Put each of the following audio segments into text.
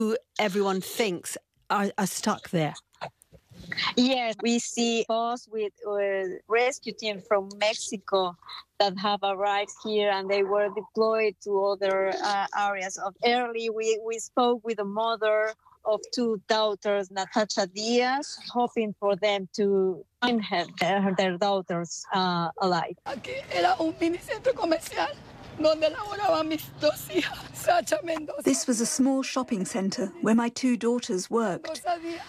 who everyone thinks are stuck there. Yes, we see boats with rescue teams from Mexico that have arrived here, and they were deployed to other areas. Early, we spoke with the mother of two daughters, Natasha Diaz, hoping for them to find their daughters alive. Aquí era un minicentro comercial donde laboraban mis dos hijas, Sacha Mendoza. This was a small shopping centre where my two daughters worked.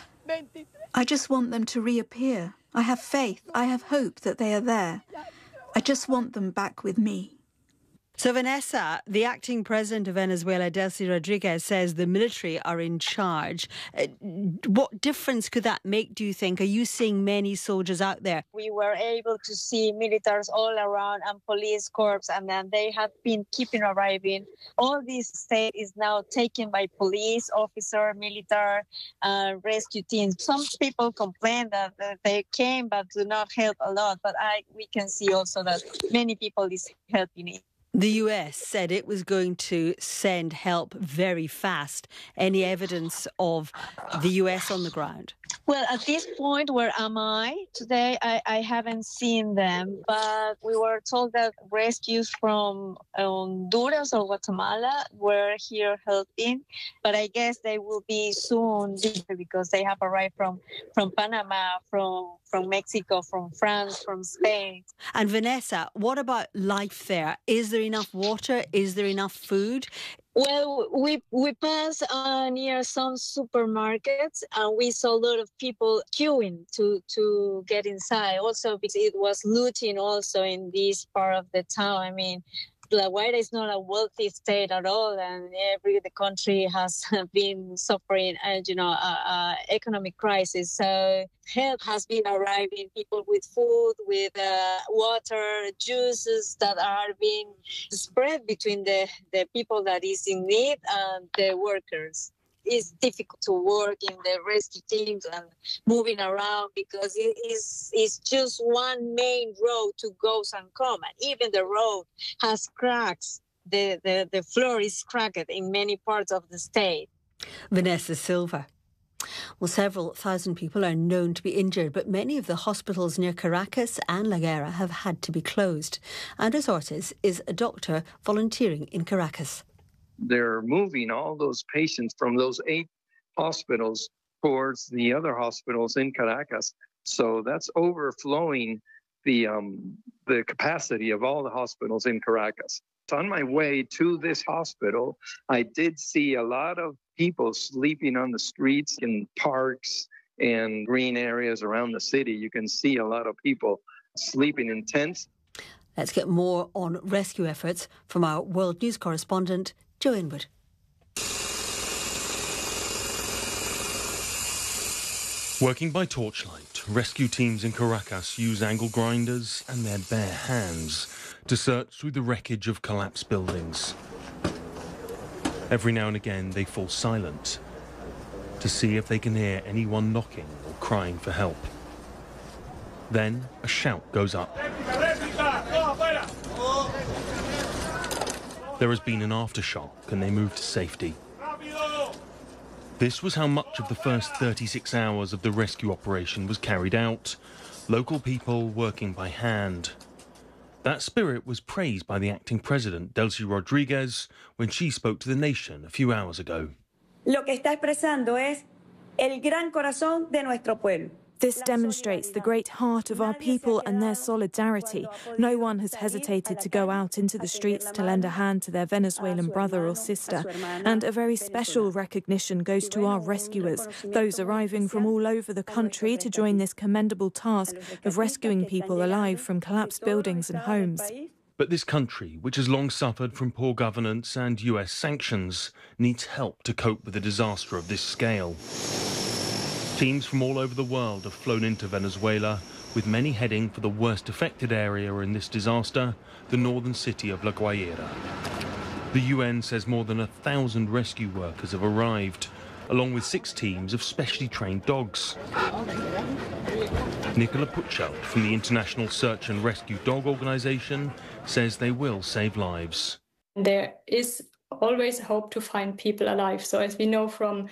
I just want them to reappear. I have faith, I have hope that they are there. I just want them back with me. So, Vanessa, the acting president of Venezuela, Delcy Rodriguez, says the military are in charge. What difference could that make, do you think? Are you seeing many soldiers out there? We were able to see militaries all around and police corps, and then they have been keeping arriving. All this state is now taken by police, officer, military, rescue teams. Some people complain that they came but do not help a lot, but we can see also that many people is helping it. The US said it was going to send help very fast. Any evidence of the US on the ground? Well, at this point, where am I today? I haven't seen them, but we were told that rescues from Honduras or Guatemala were here helping. But I guess they will be soon because they have arrived from Panama, from Mexico, from France, from Spain. And Vanessa, what about life there? Is there enough water? Is there enough food? Well, we passed near some supermarkets and we saw a lot of people queuing to get inside. Also, because it was looting also in this part of the town. I mean, La Guaira is not a wealthy state at all, and the country has been suffering, economic crisis. So help has been arriving, people with food, with water, juices that are being spread between the people that is in need and the workers. It's difficult to work in the rescue teams and moving around because it's just one main road to go and come. And even the road has cracks. The floor is cracked in many parts of the state. Vanessa Silva. Well, several thousand people are known to be injured, but many of the hospitals near Caracas and La Guaira have had to be closed. Andres Ortiz is a doctor volunteering in Caracas. They're moving all those patients from those 8 hospitals towards the other hospitals in Caracas. So that's overflowing the capacity of all the hospitals in Caracas. So on my way to this hospital, I did see a lot of people sleeping on the streets, in parks and green areas around the city. You can see a lot of people sleeping in tents. Let's get more on rescue efforts from our World News correspondent, Joe Inwood. Working by torchlight, rescue teams in Caracas use angle grinders and their bare hands to search through the wreckage of collapsed buildings. Every now and again they fall silent to see if they can hear anyone knocking or crying for help. Then a shout goes up. There has been an aftershock and they move to safety. This was how much of the first 36 hours of the rescue operation was carried out. Local people working by hand. That spirit was praised by the acting president, Delcy Rodriguez, when she spoke to the nation a few hours ago. Lo que está expresando es el gran corazón de nuestro pueblo. This demonstrates the great heart of our people and their solidarity. No one has hesitated to go out into the streets to lend a hand to their Venezuelan brother or sister. And a very special recognition goes to our rescuers, those arriving from all over the country to join this commendable task of rescuing people alive from collapsed buildings and homes. But this country, which has long suffered from poor governance and US sanctions, needs help to cope with a disaster of this scale. Teams from all over the world have flown into Venezuela, with many heading for the worst affected area in this disaster, the northern city of La Guaira. The UN says more than 1,000 rescue workers have arrived, along with 6 teams of specially trained dogs. Nicola Puccio from the International Search and Rescue Dog Organization says they will save lives. There is always hope to find people alive. So as we know from